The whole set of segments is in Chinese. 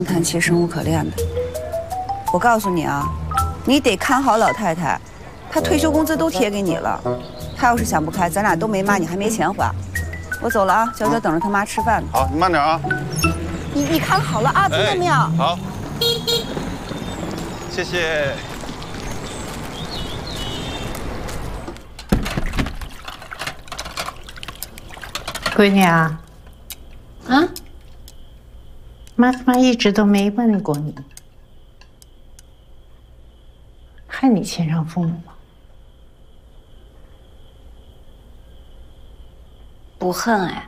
叹气，生无可恋的。我告诉你啊，你得看好老太太，她退休工资都贴给你了，她要是想不开，咱俩都没妈，你还没钱花。我走了啊，娇娇等着她妈吃饭呢。 好，你慢点啊。 你看好了啊，听到没有？ 好，谢谢。 闺女啊， 啊， 妈他妈一直都没问过你，恨你亲生父母吗？ 不恨哎。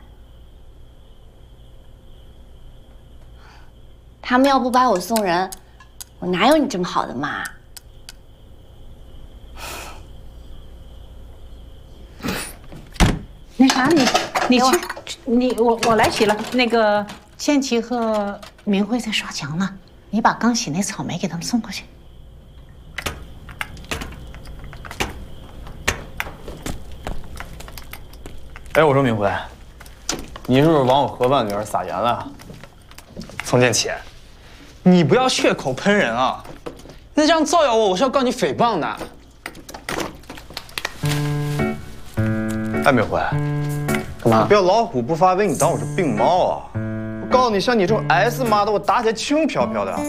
他们要不把我送人，我哪有你这么好的妈？ 那啥，你去，我来洗了。那个倩琪和明慧在刷墙呢，你把刚洗那草莓给他们送过去。 哎，我说明慧，你是不是往我合办女儿撒盐了？ 丛建奇，你不要血口喷人啊！那这样造谣我，我是要告你诽谤的。 哎，明慧， 干嘛？ 不要老虎不发威，你当我是病猫啊！我告诉你，像你这种 S 妈的，我打起来轻飘飘的。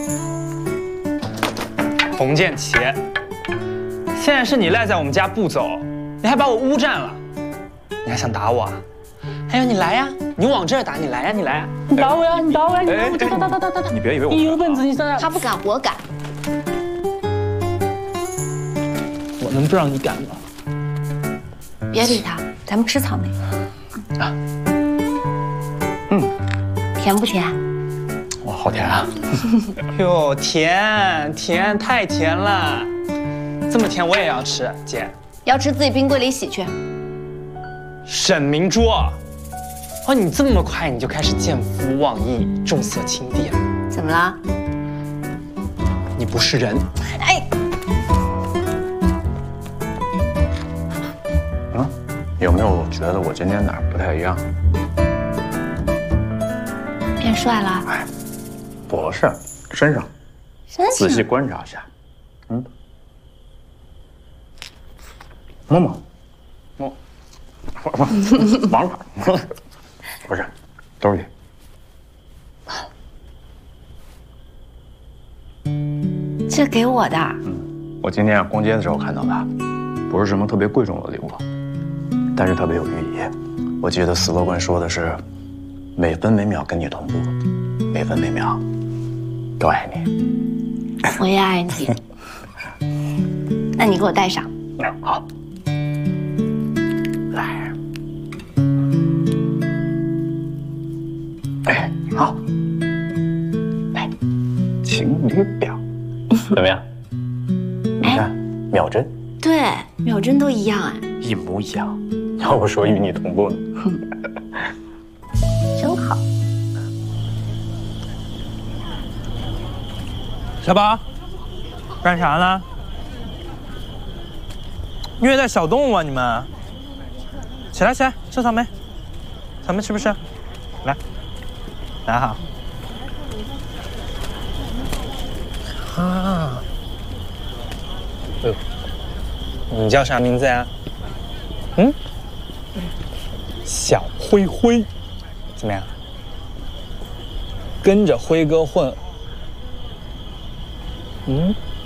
冯建奇，现在是你赖在我们家不走，你还把我诬占了，你还想打我啊？还有你来呀，你往这儿打，你来呀，你来呀，你打我呀，你打我呀，你打我，打！ 你别以为我你有本事你上来， 他不敢，我敢。 我能不让你敢吗？ 别理他，咱们吃草莓。甜不甜？ 哇，好甜啊！ 哟，甜太甜了，这么甜我也要吃，姐。 要吃自己冰柜里洗去。 沈明珠，哦，你这么快你就开始见夫忘义、重色轻弟了？ 怎么了？ 你不是人。 哎， 有没有觉得我今天哪儿不太一样？ 变帅了？ 哎，不是，身上，仔细观察一下。摸摸，摸，玩玩，不是，都是你。这给我的。 我今天逛街的时候看到的，不是什么特别贵重的礼物，但是特别有寓意。我记得slogan说的是，每分每秒跟你同步，每分每秒都爱你。 我也爱你。那你给我戴上。 好。来。哎，好。来，情侣表，怎么样？你看，秒针。 对，秒针都一样哎。 一模一样。要不说与你同步呢。 真好。 小宝，干啥呢？虐待小动物啊你们！起来，吃草莓，草莓吃不吃？来，来哈。啊，哎呦，你叫啥名字呀？小灰灰，怎么样？跟着辉哥混，